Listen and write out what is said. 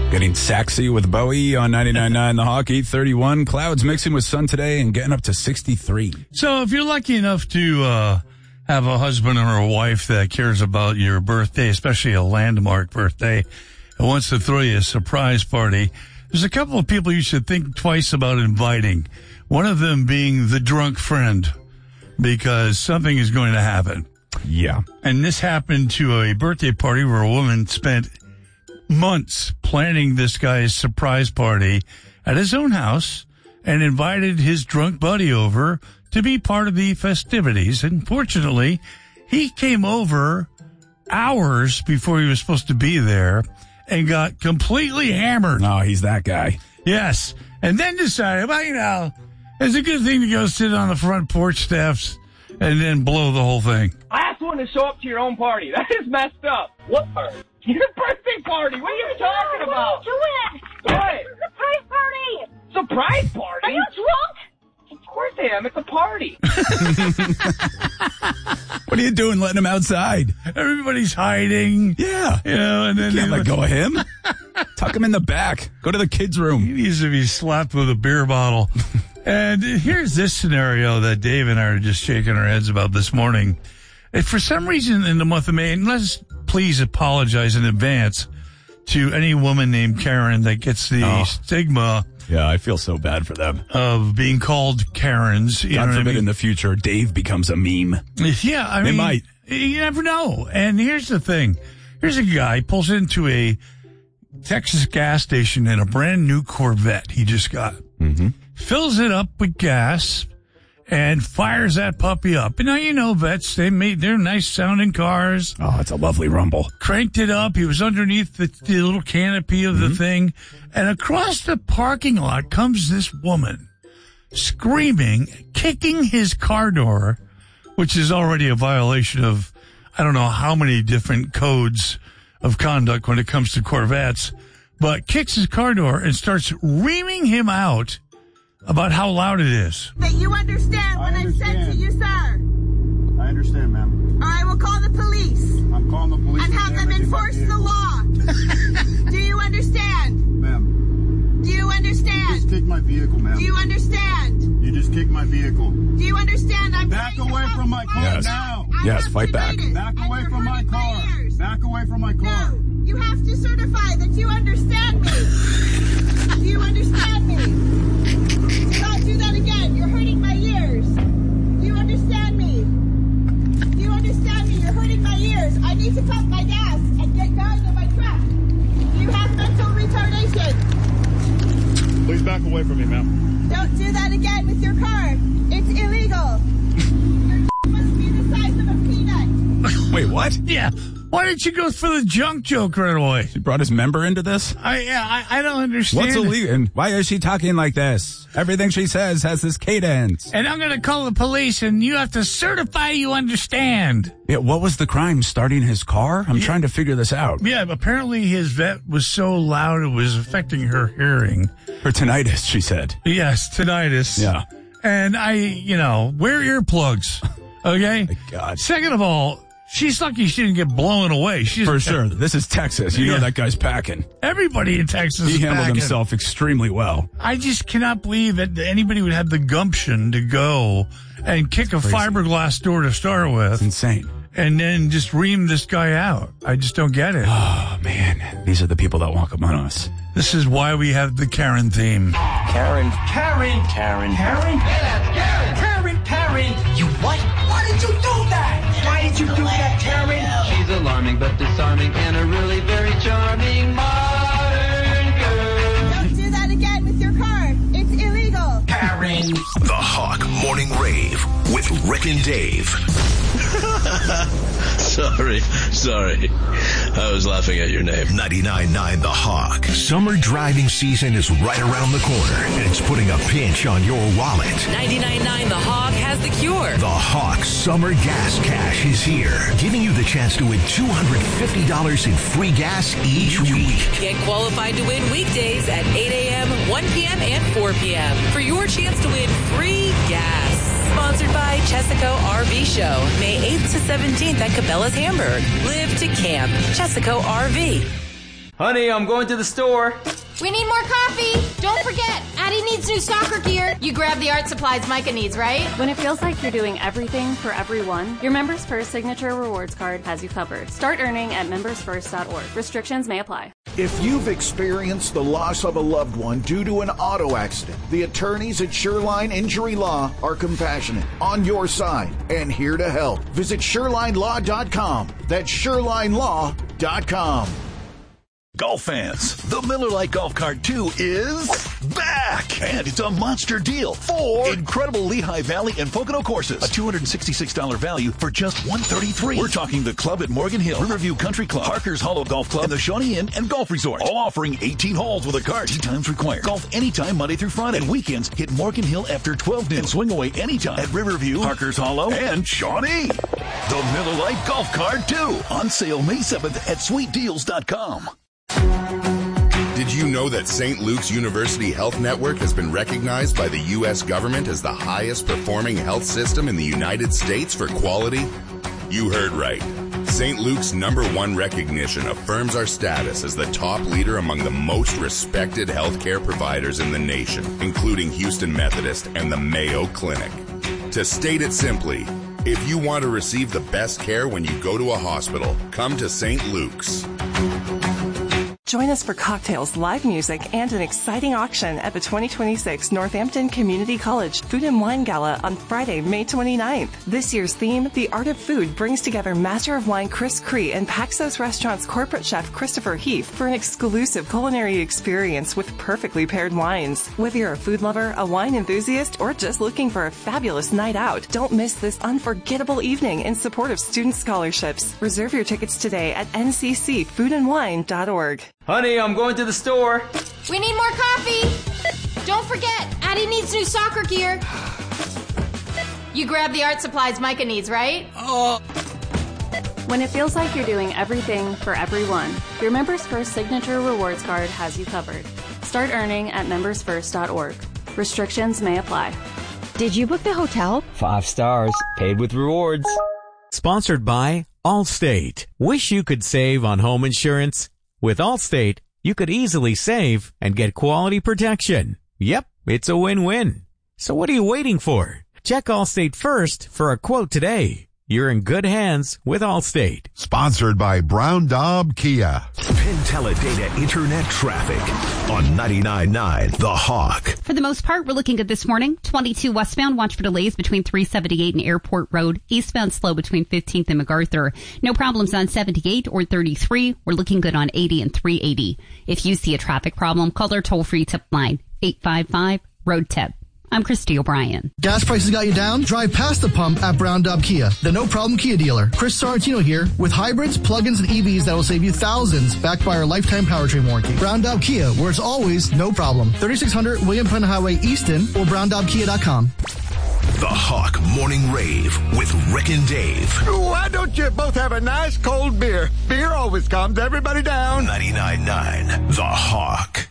Getting sexy with Bowie on 99.9 The Hawk, 8:31. Clouds mixing with sun today and getting up to 63. So if you're lucky enough to have a husband or a wife that cares about your birthday, especially a landmark birthday, and wants to throw you a surprise party, there's a couple of people you should think twice about inviting. One of them being the drunk friend, because something is going to happen. Yeah. And this happened to a birthday party where a woman spent months planning this guy's surprise party at his own house and invited his drunk buddy over to be part of the festivities. And fortunately, he came over hours before he was supposed to be there and got completely hammered. Oh, he's that guy. Yes. And then decided, well, it's a good thing to go sit on the front porch steps and then blow the whole thing. Last one to show up to your own party. That is messed up. What party? Your birthday party. What are you talking about? What? Surprise party. Surprise party? Are you drunk? Of course I am. It's a party. What are you doing letting him outside? Everybody's hiding. Yeah. You know, and then Can't let go of him. Tuck him in the back. Go to the kids' room. He needs to be slapped with a beer bottle. And here's this scenario that Dave and I are just shaking our heads about this morning. If for some reason in the month of May, and let's please apologize in advance to any woman named Karen that gets the stigma. Yeah, I feel so bad for them. Of being called Karens. God forbid in the future, Dave becomes a meme. Yeah, I mean. They might. You never know. And here's the thing. Here's a guy pulls into a Texas gas station in a brand new Corvette he just got. Mm-hmm. Fills it up with gas and fires that puppy up. And now, you know, vets, they're nice sounding cars. Oh, it's a lovely rumble. Cranked it up. He was underneath the little canopy of the thing. And across the parking lot comes this woman screaming, kicking his car door, which is already a violation of, I don't know how many different codes of conduct when it comes to Corvettes, but kicks his car door and starts reaming him out about how loud it is. That you understand what I've said to you, sir. I understand, ma'am. Or I will call the police. I'm calling the police. And have them enforce the law. Do you understand? Ma'am. Do you understand? You just kicked my vehicle, ma'am. Do you understand? You just kicked my vehicle. Do you understand? I'm Back away from my car now. Yes, fight back. Back away from my car. Back away from my car. No, you have to certify that you understand me. Do you understand me? Do not do that again. You're hurting my ears. Do you understand me? Do you understand me? You're hurting my ears. I need to pump my gas and get going in my truck. Do you have mental retardation? Please back away from me, ma'am. Don't do that again with your car. It's illegal. Your must be the size of a peanut. Wait, what? Yeah. Why didn't you go for the junk joke right away? He brought his member into this? I don't understand. What's illegal? And why is she talking like this? Everything she says has this cadence. And I'm going to call the police, and you have to certify you understand. Yeah, what was the crime? Starting his car? I'm trying to figure this out. Yeah, apparently his vet was so loud it was affecting her hearing. Her tinnitus, she said. Yes, tinnitus. Yeah. And wear earplugs, okay? My God. Second of all, she's lucky she didn't get blown away. For sure. This is Texas. You know that guy's packing. Everybody in Texas He is handled packing. himself extremely well. I just cannot believe that anybody would have the gumption to go and kick a fiberglass door to start with. It's insane. And then just ream this guy out. I just don't get it. Oh, man. These are the people that walk among us. This is why we have the Karen theme. Karen. Karen. Karen. Karen. Karen. Karen. You what? Why did you do that? Why did you do that, Karen? She's alarming but disarming and a really very charming modern girl. Don't do that again with your car. It's illegal. Karen. The Hawk Morning Rave with Rick and Dave. Sorry. I was laughing at your name. 99.9 The Hawk. Summer driving season is right around the corner, and it's putting a pinch on your wallet. 99.9 The Hawk has the cure. The Hawk Summer Gas Cash is here, giving you the chance to win $250 in free gas each week. Get qualified to win weekdays at 8 a.m., 1 p.m., and 4 p.m. for your chance to win free gas. Sponsored by Chesaco RV Show, May 8th to 17th at Cabela's Hamburg. Live to camp. Chesaco RV. Honey, I'm going to the store. We need more coffee. Don't forget, Addie needs new soccer gear. You grab the art supplies Micah needs, right? When it feels like you're doing everything for everyone, your Members First Signature Rewards Card has you covered. Start earning at membersfirst.org. Restrictions may apply. If you've experienced the loss of a loved one due to an auto accident, the attorneys at Shoreline Injury Law are compassionate, on your side, and here to help. Visit ShorelineLaw.com. That's ShorelineLaw.com. Golf fans, the Miller Lite Golf Cart 2 is back! And it's a monster deal for incredible Lehigh Valley and Pocono courses. A $266 value for just $133. We're talking the Club at Morgan Hill, Riverview Country Club, Parker's Hollow Golf Club, and the Shawnee Inn and Golf Resort. All offering 18 holes with a cart. 2 times required. Golf anytime Monday through Friday. And weekends, hit Morgan Hill after 12 noon. And swing away anytime at Riverview, Parker's Hollow, and Shawnee. The Miller Lite Golf Cart 2. On sale May 7th at sweetdeals.com. Did you know that St. Luke's University Health Network has been recognized by the U.S. government as the highest performing health system in the United States for quality? You heard right. St. Luke's #1 recognition affirms our status as the top leader among the most respected healthcare providers in the nation, including Houston Methodist and the Mayo Clinic. To state it simply, if you want to receive the best care when you go to a hospital, come to St. Luke's. Join us for cocktails, live music, and an exciting auction at the 2026 Northampton Community College Food and Wine Gala on Friday, May 29th. This year's theme, The Art of Food, brings together Master of Wine Chris Cree and Paxos Restaurant's corporate chef Christopher Heath for an exclusive culinary experience with perfectly paired wines. Whether you're a food lover, a wine enthusiast, or just looking for a fabulous night out, don't miss this unforgettable evening in support of student scholarships. Reserve your tickets today at nccfoodandwine.org. Honey, I'm going to the store. We need more coffee. Don't forget, Addie needs new soccer gear. You grab the art supplies Micah needs, right? When it feels like you're doing everything for everyone, your Members First Signature Rewards Card has you covered. Start earning at membersfirst.org. Restrictions may apply. Did you book the hotel? 5 stars, paid with rewards. Sponsored by Allstate. Wish you could save on home insurance? With Allstate, you could easily save and get quality protection. Yep, it's a win-win. So what are you waiting for? Check Allstate first for a quote today. You're in good hands with Allstate. Sponsored by Brown Daub Kia. Penteledata Internet traffic on 99.9 The Hawk. For the most part, we're looking good this morning. 22 westbound, watch for delays between 378 and Airport Road. Eastbound slow between 15th and MacArthur. No problems on 78 or 33. We're looking good on 80 and 380. If you see a traffic problem, call our toll-free tip line, 855-ROAD-TIP. I'm Christy O'Brien. Gas prices got you down? Drive past the pump at Brown Daub Kia, the no-problem Kia dealer. Chris Sorrentino here with hybrids, plug-ins, and EVs that will save you thousands backed by our lifetime powertrain warranty. Brown Daub Kia, where it's always no problem. 3600 William Penn Highway, Easton, or browndaubkia.com. The Hawk Morning Rave with Rick and Dave. Why don't you both have a nice cold beer? Beer always calms everybody down. 99.9 The Hawk.